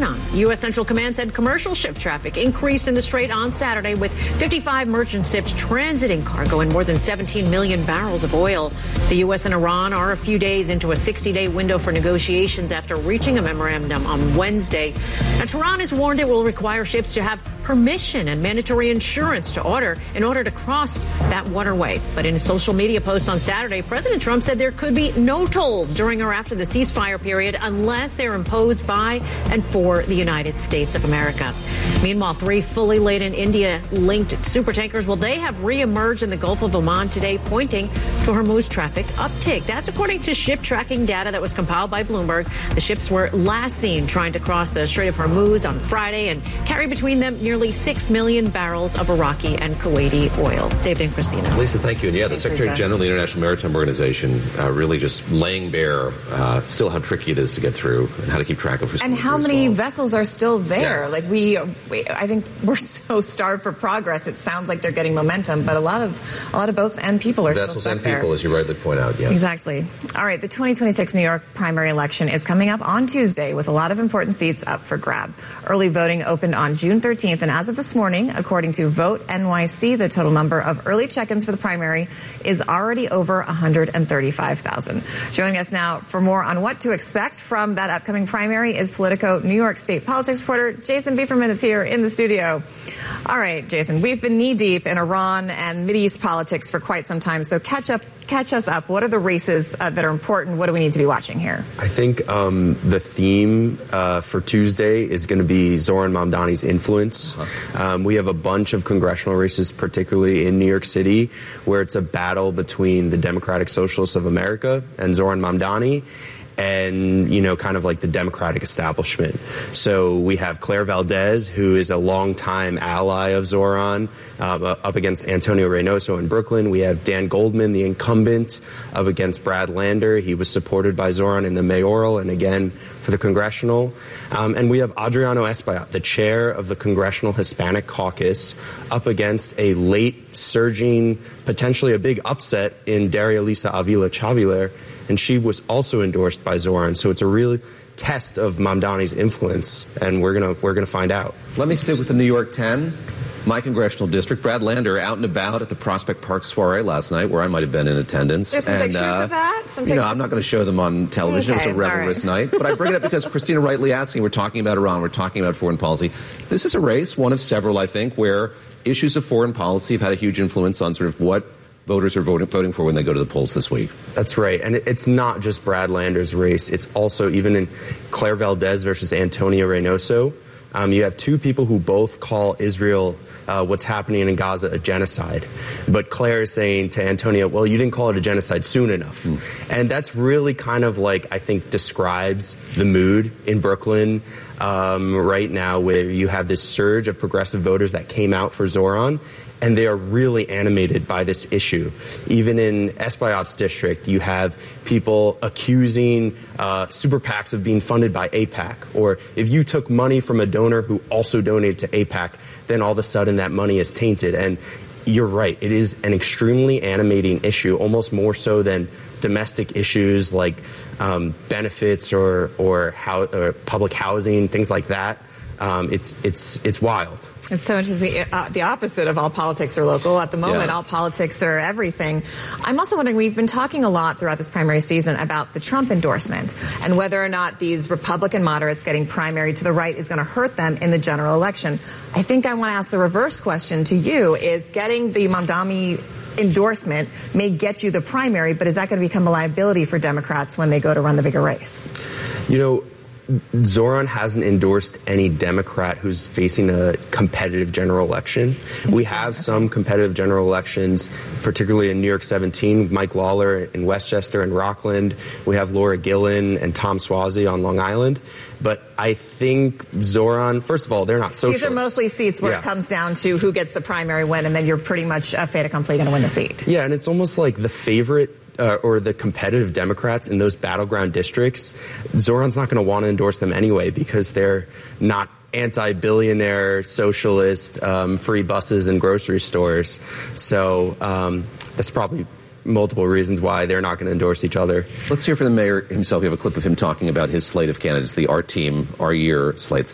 Lebanon. U.S. Central Command said commercial ship traffic increased in the Strait on Saturday, with 55 merchant ships transiting cargo and more than 17 million barrels of oil. The U.S. and Iran are a few days into a 60-day window for negotiations after reaching a memorandum on Wednesday. Now, Tehran has warned it will require ships to have permission and mandatory insurance in order to cross that waterway. But in a social media post on Saturday, President Trump said there could be no tolls during or after the ceasefire period unless they're imposed by and for the United States of America. Meanwhile, 3 fully laden India-linked supertankers, they have reemerged in the Gulf of Oman today, pointing to Hormuz traffic uptick. That's according to ship tracking data that was compiled by Bloomberg. The ships were last seen trying to cross the Strait of Hormuz on Friday and carry between them nearly 6 million barrels of Iraqi and Kuwaiti oil. David and Christina. Lisa, thank you. And yeah, the Secretary General of the International Maritime Organization really just laying bare still how tricky it is to get through and how to keep track of who's and how many vessels are still there. Yes. Like I think we're so starved for progress. It sounds like they're getting momentum, but a lot of boats and people are vessels still stuck and people, there. as you rightly point out. Yes, exactly. All right, the 2026 New York primary election is coming up on Tuesday with a lot of important seats up for grab. Early voting opened on June 13th, and as of this morning, according to Vote NYC, the total number of early check-ins for the primary is already over 135,000. Joining us now for more on what to expect from that upcoming primary is Politico New York State politics reporter Jason Bieferman is here in the studio. All right, Jason, we've been knee-deep in Iran and Mideast politics for quite some time, so catch us up. What are the races that are important? What do we need to be watching here? I think the theme for Tuesday is going to be Zohran Mamdani's influence. We have a bunch of congressional races, particularly in New York City, where it's a battle between the Democratic Socialists of America and Zohran Mamdani, and, kind of like the Democratic establishment. So we have Claire Valdez, who is a longtime ally of Zohran, up against Antonio Reynoso in Brooklyn. We have Dan Goldman, the incumbent, up against Brad Lander. He was supported by Zohran in the mayoral and again for the congressional. And we have Adriano Espaillat, the chair of the Congressional Hispanic Caucus, up against a late surging, potentially a big upset in Daria Lisa Avila Chaviler, and she was also endorsed by Zohran. So it's a real test of Mamdani's influence, and we're gonna find out. Let me stick with the New York 10. My congressional district, Brad Lander, out and about at the Prospect Park soiree last night, where I might have been in attendance. There's some pictures of that? I'm not going to show them on television. Okay, It was a revelrous night. But I bring it up because Christina rightly asking, we're talking about Iran, we're talking about foreign policy. This is a race, one of several, I think, where issues of foreign policy have had a huge influence on sort of what voters are voting for when they go to the polls this week. That's right. And it's not just Brad Lander's race. It's also even in Claire Valdez versus Antonio Reynoso. You have two people who both call Israel, what's happening in Gaza, a genocide. But Claire is saying to Antonio, well, you didn't call it a genocide soon enough. And that's really kind of like, I think, describes the mood in Brooklyn right now, where you have this surge of progressive voters that came out for Zohran. And they are really animated by this issue. Even in Espaillat's district, you have people accusing super PACs of being funded by AIPAC. Or if you took money from a donor who also donated to AIPAC, then all of a sudden that money is tainted. And you're right, it is an extremely animating issue, almost more so than domestic issues like benefits or public housing, things like that. It's wild. It's so interesting. The opposite of all politics are local. At the moment, all politics are everything. I'm also wondering, we've been talking a lot throughout this primary season about the Trump endorsement and whether or not these Republican moderates getting primary to the right is going to hurt them in the general election. I think I want to ask the reverse question to you, is getting the Mamdani endorsement may get you the primary, but is that going to become a liability for Democrats when they go to run the bigger race? Zohran hasn't endorsed any Democrat who's facing a competitive general election. We have some competitive general elections, particularly in New York 17, Mike Lawler in Westchester and Rockland. We have Laura Gillen and Tom Suozzi on Long Island. But I think Zohran, first of all, they're not socialists. These are mostly seats where it comes down to who gets the primary win, and then you're pretty much a fait accompli going to win the seat. Yeah, and it's almost like the favorite or the competitive Democrats in those battleground districts, Zohran's not going to want to endorse them anyway because they're not anti-billionaire, socialist, free buses and grocery stores. So that's probably multiple reasons why they're not going to endorse each other. Let's hear from the mayor himself. We have a clip of him talking about his slate of candidates, the Our Team, Our Year slate.